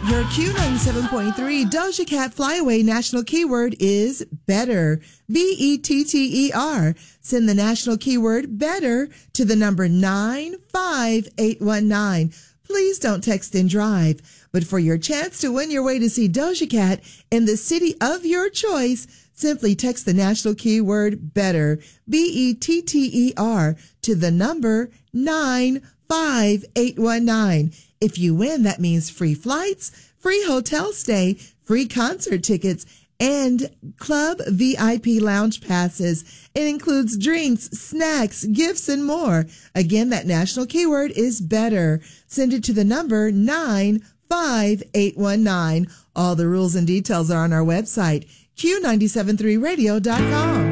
Your Q97.3 Doja Cat Flyaway national keyword is better. BETTER. Send the national keyword better to the number 95819. Please don't text and drive. But for your chance to win your way to see Doja Cat in the city of your choice, simply text the national keyword better, BETTER, to the number 95819. If you win, that means free flights, free hotel stay, free concert tickets, and club VIP lounge passes. It includes drinks, snacks, gifts, and more. Again, that national keyword is better. Send it to the number 95819. All the rules and details are on our website, Q973radio.com.